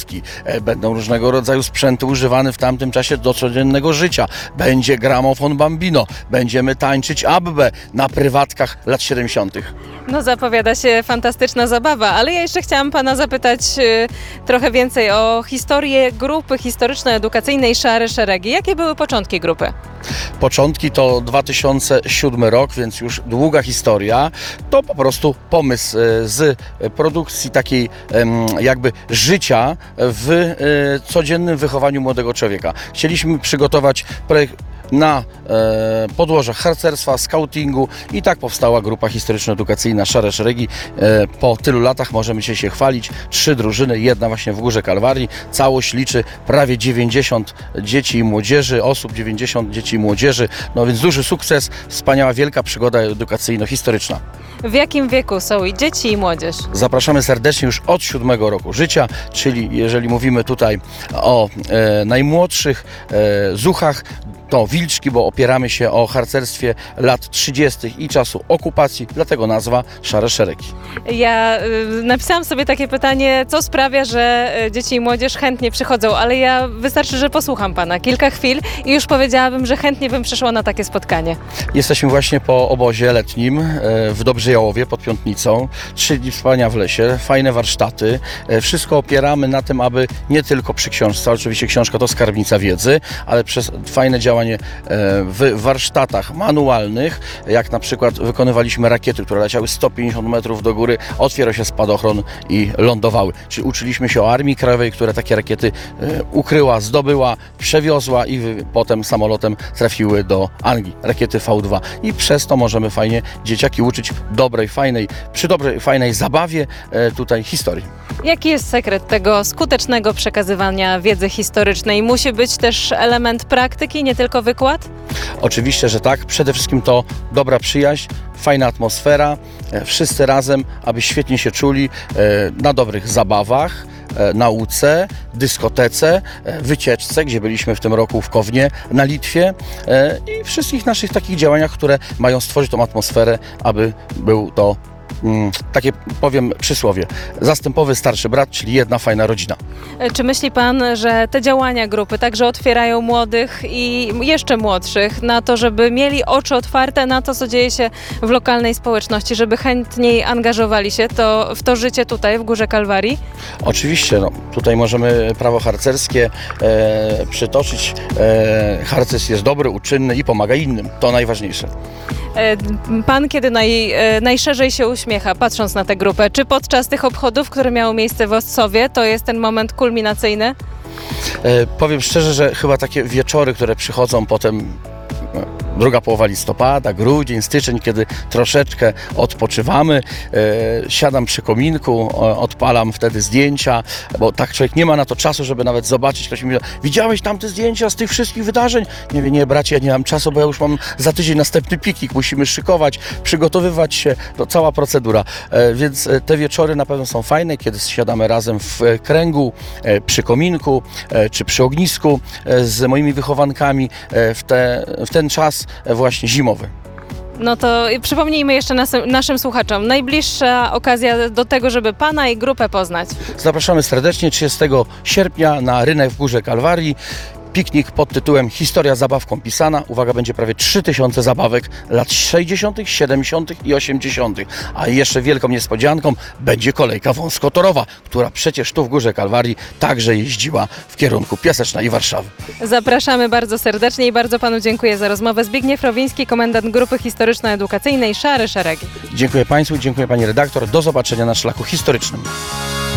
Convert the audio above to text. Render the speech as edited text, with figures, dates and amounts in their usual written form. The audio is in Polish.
zabawki, będą różnego rodzaju sprzęty używane w tamtym czasie do codziennego życia, będzie gramofon Bambino, będziemy tańczyć Abbę na prywatkach lat 70. No zapowiada się fantastyczna zabawa, ale ja jeszcze chciałam pana zapytać trochę więcej o historię grupy historyczno-edukacyjnej Szare Szeregi. Jakie były początki grupy? Początki to 2007 rok, więc już długa historia. To po prostu pomysł z produkcji takiej jakby życia w codziennym wychowaniu młodego człowieka. Chcieliśmy przygotować projekt na podłożach harcerstwa, skautingu i tak powstała grupa historyczno-edukacyjna Szare Szeregi. Po tylu latach możemy się chwalić. 3 drużyny, jedna właśnie w Górze Kalwarii. Całość liczy prawie 90 dzieci i młodzieży, 90 dzieci i młodzieży. No więc duży sukces, wspaniała, wielka przygoda edukacyjno-historyczna. W jakim wieku są i dzieci i młodzież? Zapraszamy serdecznie już od 7 roku życia, czyli jeżeli mówimy tutaj o najmłodszych zuchach, to wilczki, bo opieramy się o harcerstwie lat 30. i czasu okupacji, dlatego nazwa Szare Szeregi. Ja napisałam sobie takie pytanie, co sprawia, że dzieci i młodzież chętnie przychodzą, ale ja wystarczy, że posłucham pana kilka chwil i już powiedziałabym, że chętnie bym przyszła na takie spotkanie. Jesteśmy właśnie po obozie letnim w Dobrzyjałowie pod Piątnicą. 3 dni trwania w lesie, fajne warsztaty. Wszystko opieramy na tym, aby nie tylko przy książce, oczywiście książka to skarbnica wiedzy, ale przez fajne działanie w warsztatach manualnych, jak na przykład wykonywaliśmy rakiety, które leciały 150 metrów do góry, otwierał się spadochron i lądowały. Czyli uczyliśmy się o Armii Krajowej, która takie rakiety ukryła, zdobyła, przewiozła i potem samolotem trafiły do Anglii. Rakiety V2. I przez to możemy fajnie dzieciaki uczyć przy dobrej, fajnej zabawie tutaj historii. Jaki jest sekret tego skutecznego przekazywania wiedzy historycznej? Musi być też element praktyki, nie tylko wykład? Oczywiście, że tak. Przede wszystkim to dobra przyjaźń, fajna atmosfera, wszyscy razem, aby świetnie się czuli na dobrych zabawach, nauce, dyskotece, wycieczce, gdzie byliśmy w tym roku w Kownie na Litwie i wszystkich naszych takich działaniach, które mają stworzyć tą atmosferę, aby był to takie, powiem przysłowie, zastępowy starszy brat, czyli jedna fajna rodzina. Czy myśli pan, że te działania grupy także otwierają młodych i jeszcze młodszych na to, żeby mieli oczy otwarte na to, co dzieje się w lokalnej społeczności, żeby chętniej angażowali się w to życie tutaj w Górze Kalwarii? Oczywiście, tutaj możemy prawo harcerskie przytoczyć. Harcerstw jest dobry, uczynny i pomaga innym. To najważniejsze. Pan kiedy najszerzej się uśmiecha, patrząc na tę grupę? Czy podczas tych obchodów, które miały miejsce w Ossowie, to jest ten moment kulminacyjny? Powiem szczerze, że chyba takie wieczory, które przychodzą potem, druga połowa listopada, grudzień, styczeń, kiedy troszeczkę odpoczywamy, siadam przy kominku, odpalam wtedy zdjęcia, bo tak człowiek nie ma na to czasu, żeby nawet zobaczyć. Ktoś mi mówi: widziałeś tamte zdjęcia z tych wszystkich wydarzeń? Nie wiem, nie bracie, ja nie mam czasu, bo ja już mam za tydzień następny piknik, musimy szykować, przygotowywać się, to cała procedura. Więc te wieczory na pewno są fajne, kiedy siadamy razem w kręgu, przy kominku, czy przy ognisku z moimi wychowankami w ten czas właśnie zimowy. No to przypomnijmy jeszcze naszym słuchaczom, najbliższa okazja do tego, żeby pana i grupę poznać. Zapraszamy serdecznie 30 sierpnia na rynek w Górze Kalwarii. Piknik pod tytułem Historia zabawką pisana. Uwaga, będzie prawie 3000 zabawek lat 60., 70. i 80. A jeszcze wielką niespodzianką będzie kolejka wąskotorowa, która przecież tu w Górze Kalwarii także jeździła w kierunku Piaseczna i Warszawy. Zapraszamy bardzo serdecznie i bardzo panu dziękuję za rozmowę. Zbigniew Rowiński, komendant Grupy Historyczno-Edukacyjnej Szare Szeregi. Dziękuję państwu, dziękuję pani redaktor. Do zobaczenia na szlaku historycznym.